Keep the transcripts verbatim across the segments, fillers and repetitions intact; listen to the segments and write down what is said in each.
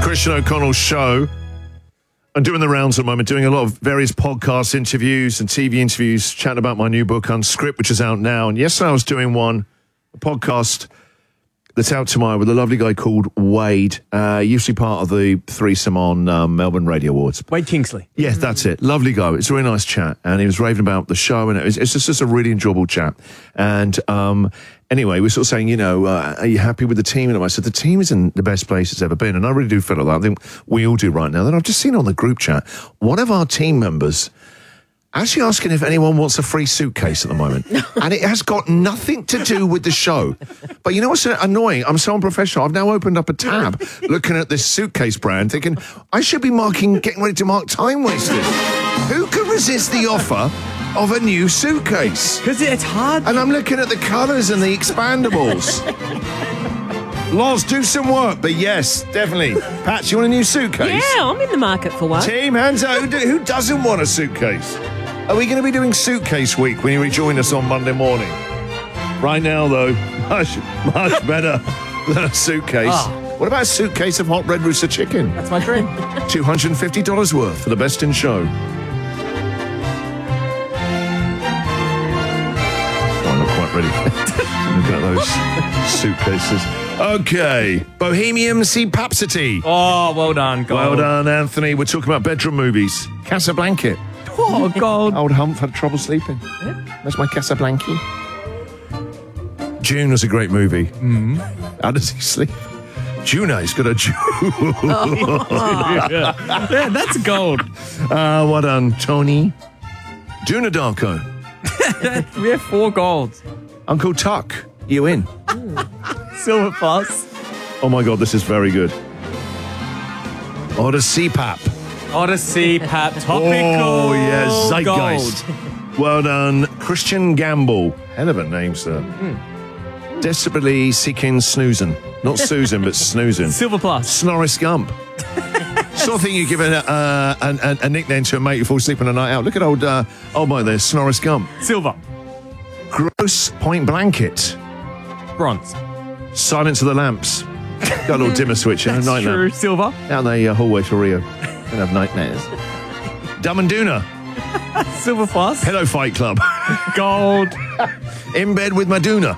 Christian O'Connell show. I'm doing the rounds at the moment, doing a lot of various podcast interviews and T V interviews, chatting about my new book, Unscript, which is out now. And yesterday I was doing one, a podcast that's out tomorrow with a lovely guy called Wade, uh, usually part of the threesome on um, Melbourne Radio Awards. Wade Kingsley. Yes, that's it. Lovely guy. It's a really nice chat. And he was raving about the show, and it was, it's just, just a really enjoyable chat. And um, anyway, we're sort of saying, you know, uh, are you happy with the team? And I said, the team is in the best place it's ever been. And I really do feel like that. I think we all do right now. Then I've just seen on the group chat, one of our team members actually asking if anyone wants a free suitcase at the moment. And it has got nothing to do with the show. But you know what's annoying? I'm so unprofessional. I've now opened up a tab looking at this suitcase brand thinking, I should be marking, getting ready to mark time wasted. Who can resist the offer of a new suitcase? Because it's hard. And I'm looking at the colours and the expandables. Loz, do some work, but yes, definitely. Pat, you want a new suitcase? Yeah, I'm in the market for one. Team, hands out. Who, do, who doesn't want a suitcase? Are we going to be doing Suitcase Week when you rejoin us on Monday morning? Right now, though, much, much better than a suitcase. Oh. What about a suitcase of hot red rooster chicken? That's my dream. two hundred fifty dollars worth for the best in show. Oh, I'm not quite ready. Looking at those suitcases. Okay. Bohemian Rhapsody. Oh, well done, God. Well done, Anthony. We're talking about bedroom movies. Casablanca. Oh, God. Old Humph had trouble sleeping. Yeah. That's my Casablanca. June was a great movie. Mm. How does he sleep? Juno's got a June. Oh. yeah. yeah, that's gold. Uh, well done, Tony. Juna Darko. We have four golds. Uncle Tuck, you in? Silver Plus. Oh my God, this is very good. Odyssey Pap. Odyssey Pap. Topical. Oh, yeah, Zeitgeist. Gold. Well done, Christian Gamble. Hell of a name, sir. Mm. Desperately seeking snoozing. Not Susan, but snoozing. Silver Plus. Snorris Gump. Sort of thing you give a, uh, a, a, a nickname to a mate who falls asleep on a night out. Look at old, uh, old boy there, Snorris Gump. Silver. Gross Point Blanket. Bronze. Silence of the Lamps. Got a little dimmer switch, you know, That's night true. lamp. Silver. Out the uh, hallway to Rio. Don't have nightmares. Dumb and Dooner. Silver Plus. Pillow Fight Club. Gold. In Bed with Madonna.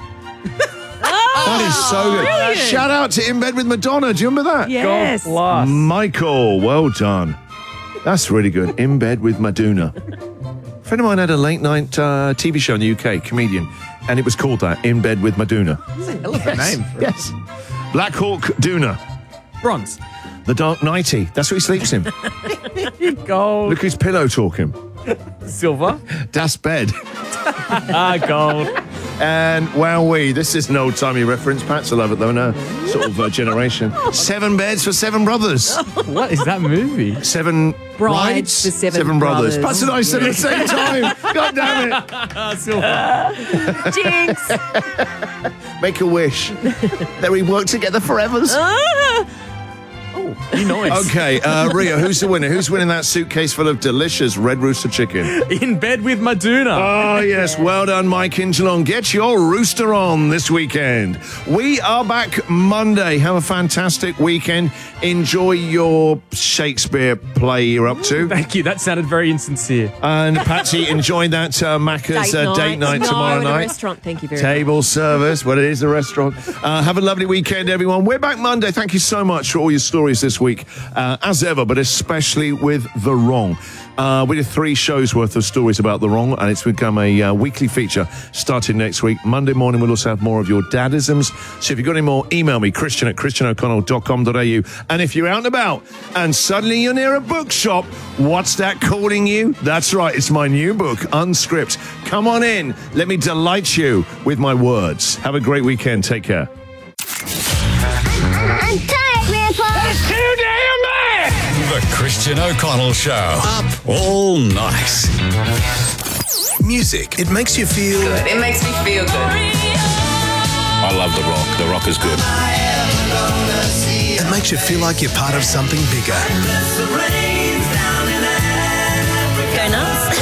That is so good. brilliant. Shout out to In Bed with Madonna. Do you remember that? Yes. Gold Plus. Michael, well done. That's really good. In Bed with Madonna. A friend of mine had a late night uh, T V show in the U K, comedian, and it was called that, In Bed with Madonna. That's a hell of a Yes. name. Yes. Black Hawk Doona. Bronze. The Dark Nighty. That's what he sleeps in. Gold. Look who's pillow talking. Silver. Das Bed. Ah, gold. And wowee, this is an old-timey reference. Pat's will love it, though, no sort of uh, generation. Seven beds for seven brothers. What is that movie? Seven Brides for seven brothers. brothers. Pat's and I said at the same time. God damn it. Ah, silver. Jinx. Make a wish that we work together forever. Ah. Oh, be nice. Okay, uh, Ria, who's the winner? Who's winning that suitcase full of delicious red rooster chicken? In Bed with Madonna. Oh, yes. Well done, Mike in Geelong. Get your rooster on this weekend. We are back Monday. Have a fantastic weekend. Enjoy your Shakespeare play you're up to. Thank you. That sounded very insincere. And Patsy, enjoy that uh, Macca's uh, date night no, tomorrow in a night. restaurant, thank you very Table much. service, well, it is a restaurant. Uh, have a lovely weekend, everyone. We're back Monday. Thank you so much for all your stories this week, uh, as ever, but especially with The Wrong. Uh, we did three shows worth of stories about The Wrong, and it's become a uh, weekly feature starting next week. Monday morning, we'll also have more of your dadisms. So if you've got any more, email me, Christian at christian o'connell dot com dot a u. And if you're out and about and suddenly you're near a bookshop, what's that calling you? That's right, it's my new book, Unscript. Come on in. Let me delight you with my words. Have a great weekend. Take care. I'm tired, Grandpa. That's too damn bad! The Christian O'Connell Show. Up all night. Music. It makes you feel... Good. It makes me feel good. I love The Rock. The Rock is good. It makes you feel like you're part of something bigger. Go nuts.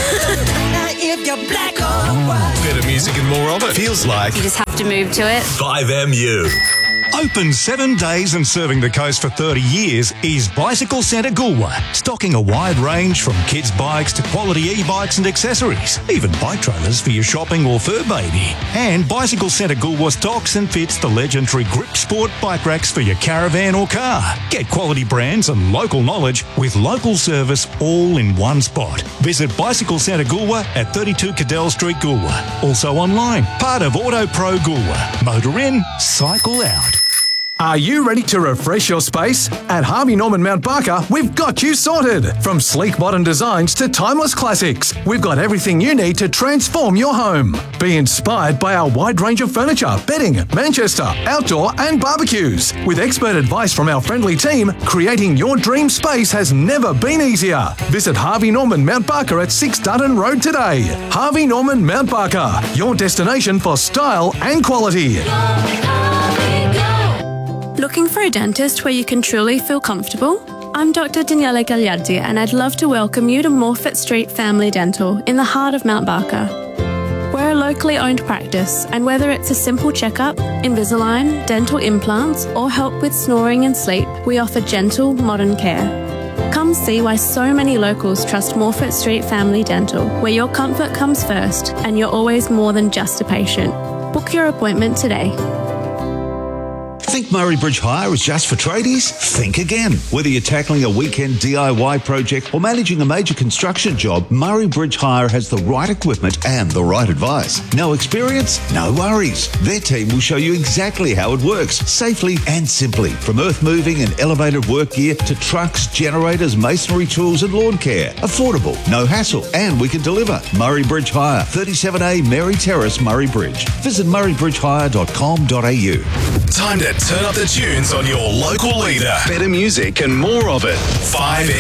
Better music and more of it. Feels like You just have to move to it. five M U. Open seven days and serving the coast for thirty years is Bicycle Centre Goolwa, stocking a wide range from kids' bikes to quality e-bikes and accessories, even bike trailers for your shopping or fur baby. And Bicycle Centre Goolwa stocks and fits the legendary Grip Sport bike racks for your caravan or car. Get quality brands and local knowledge with local service all in one spot. Visit Bicycle Centre Goolwa at thirty-two Cadell Street, Goolwa. Also online, part of Auto Pro Goolwa. Motor in, cycle out. Are you ready to refresh your space? At Harvey Norman Mount Barker, we've got you sorted. From sleek modern designs to timeless classics, we've got everything you need to transform your home. Be inspired by our wide range of furniture, bedding, Manchester, outdoor and barbecues. With expert advice from our friendly team, creating your dream space has never been easier. Visit Harvey Norman Mount Barker at six Dutton Road today. Harvey Norman Mount Barker, your destination for style and quality. Looking for a dentist where you can truly feel comfortable? I'm Doctor Daniela Gagliardi and I'd love to welcome you to Morfett Street Family Dental in the heart of Mount Barker. We're a locally owned practice, and whether it's a simple checkup, Invisalign, dental implants, or help with snoring and sleep, we offer gentle, modern care. Come see why so many locals trust Morfett Street Family Dental, where your comfort comes first and you're always more than just a patient. Book your appointment today. Think Murray Bridge Hire is just for tradies? Think again. Whether you're tackling a weekend D I Y project or managing a major construction job, Murray Bridge Hire has the right equipment and the right advice. No experience? No worries. Their team will show you exactly how it works, safely and simply. From earth moving and elevated work gear to trucks, generators, masonry tools and lawn care. Affordable, no hassle, and we can deliver. Murray Bridge Hire, thirty-seven A Mary Terrace, Murray Bridge. Visit murray bridge hire dot com dot a u. Time to turn up the tunes on your local leader. Better music and more of it. five